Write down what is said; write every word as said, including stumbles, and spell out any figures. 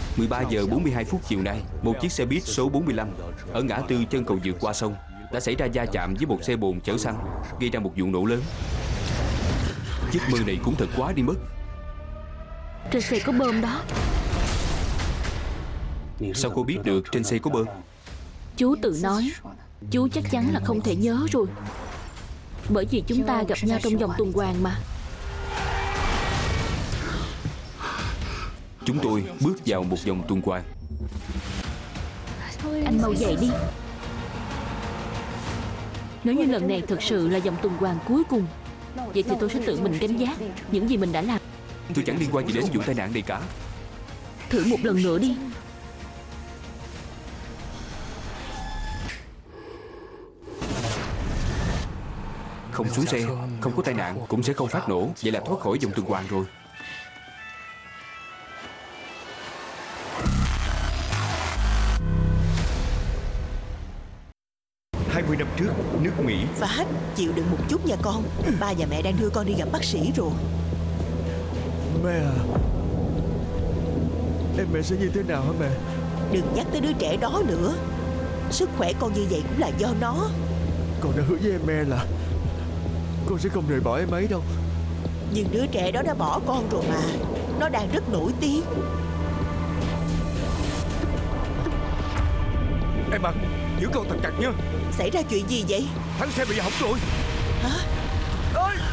mười ba giờ bốn mươi hai phút chiều nay, một chiếc xe buýt số bốn mươi lăm ở ngã tư chân cầu vượt qua sông đã xảy ra va chạm với một xe bồn chở xăng, gây ra một vụ nổ lớn. Giấc mơ này cũng thật quá đi mất. Trên xe có bơm đó. Sao cô biết được trên xe có bơm? Chú tự nói. Chú chắc chắn là không thể nhớ rồi. Bởi vì chúng ta gặp nhau trong vòng tuần hoàn mà. Chúng tôi bước vào một vòng tuần hoàn. Anh mau dậy đi. Nếu như lần này thực sự là vòng tuần hoàn cuối cùng, vậy thì tôi sẽ tự mình gánh vác những gì mình đã làm. Tôi chẳng liên quan gì đến vụ tai nạn này cả. Thử một lần nữa đi. Không xuống xe, không có tai nạn, cũng sẽ không phát nổ. Vậy là thoát khỏi vòng tuần hoàn rồi. hai mươi năm trước, nước Mỹ. Phát, chịu đựng một chút nha con. Ba và mẹ đang đưa con đi gặp bác sĩ rồi. Mẹ à, em mẹ sẽ như thế nào hả mẹ? Đừng nhắc tới đứa trẻ đó nữa. Sức khỏe con như vậy cũng là do nó. Con đã hứa với em mẹ là con sẽ không rời bỏ em ấy đâu. Nhưng đứa trẻ đó đã bỏ con rồi mà. Nó đang rất nổi tiếng. Em à, giữ con thật chặt nha. Xảy ra chuyện gì vậy? Thắng xe bị hỏng rồi. Hả? Ơi!